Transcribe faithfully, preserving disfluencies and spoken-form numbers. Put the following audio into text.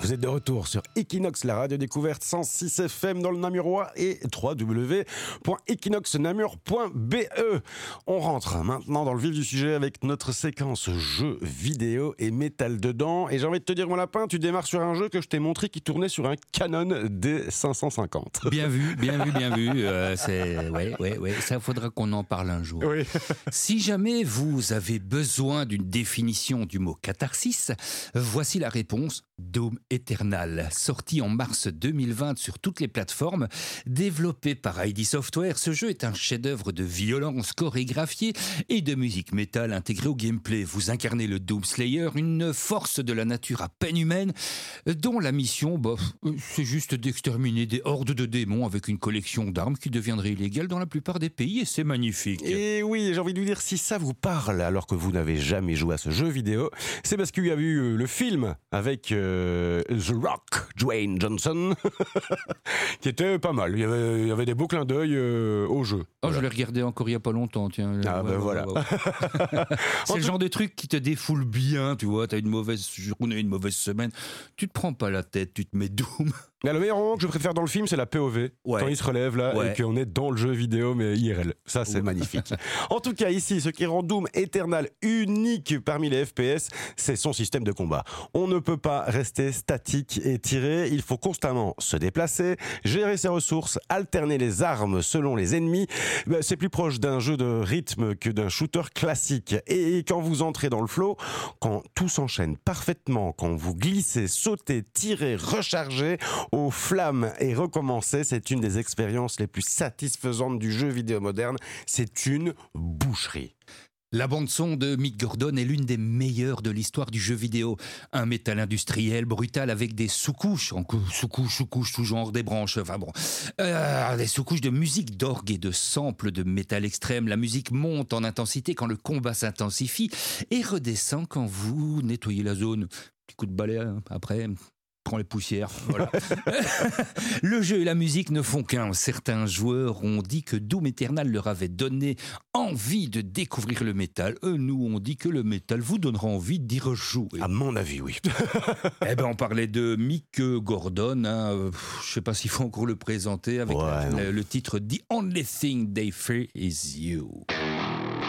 Vous êtes de retour sur Equinox, la radio découverte cent six F M dans le Namurois et w w w point equinox namur point b e. On rentre maintenant dans le vif du sujet avec notre séquence jeux vidéo et métal dedans. Et j'ai envie de te dire, mon lapin, tu démarres sur un jeu que je t'ai montré qui tournait sur un Canon D cinq cent cinquante. Bien vu, bien vu, bien vu. Euh, c'est... Ouais, ouais, ouais. Ça, faudra qu'on en parle un jour. Oui. Si jamais vous avez besoin d'une définition du mot catharsis, voici la réponse. Doom Eternal, sorti en mars deux mille vingt sur toutes les plateformes, développé par I D Software, ce jeu est un chef-d'œuvre de violence chorégraphiée et de musique métal intégrée au gameplay. Vous incarnez le Doom Slayer, une force de la nature à peine humaine, dont la mission, bah, c'est juste d'exterminer des hordes de démons avec une collection d'armes qui deviendrait illégale dans la pluport des pays, et c'est magnifique. Et oui, j'ai envie de vous dire, si ça vous parle alors que vous n'avez jamais joué à ce jeu vidéo, c'est parce qu'il y a eu le film avec euh, The Rock, Dwayne Johnson, qui était pas mal. Il y avait, il y avait des beaux clins d'œil euh, au jeu. Oh, voilà. Je l'ai regardé encore il n'y a pas longtemps, tiens. Ah ouais, ben ouais, voilà. ouais, ouais. C'est le genre de truc qui te défoule bien, tu vois. T'as une mauvaise journée, une mauvaise semaine. Tu te prends pas la tête, tu te mets Doom. Mais le meilleur moment que je préfère dans le film, c'est la P O V. Ouais. Quand il se relève là Ouais. et qu'on est dans le jeu vidéo, mais I R L. Ça, c'est Ouais. magnifique. En tout cas, ici, ce qui rend Doom Eternal unique parmi les F P S, c'est son système de combat. On ne peut pas rester statique et tirer. Il faut constamment se déplacer, gérer ses ressources, alterner les armes selon les ennemis. Ben, c'est plus proche d'un jeu de rythme que d'un shooter classique. Et quand vous entrez dans le flow, quand tout s'enchaîne parfaitement, quand vous glissez, sautez, tirez, rechargez, aux flammes et recommencer, c'est une des expériences les plus satisfaisantes du jeu vidéo moderne. C'est une boucherie. La bande-son de Mick Gordon est l'une des meilleures de l'histoire du jeu vidéo. Un métal industriel brutal avec des sous-couches, en cou- sous-couches, sous-couches, sous-genre, des branches, enfin bon. Euh, des sous-couches de musique d'orgue et de samples de métal extrême. La musique monte en intensité quand le combat s'intensifie et redescend quand vous nettoyez la zone. Petit coup de balai hein, après... prend les poussières, voilà. Le jeu et la musique ne font qu'un. Certains joueurs ont dit que Doom Eternal leur avait donné envie de découvrir le métal. Eux, nous, on dit que le métal vous donnera envie d'y rejouer. À mon avis, oui. Eh ben, on parlait de Mick Gordon. Hein. Euh, je sais pas s'il faut encore le présenter avec Ouais, la- non. le, le titre The Only Thing They Fear Is You.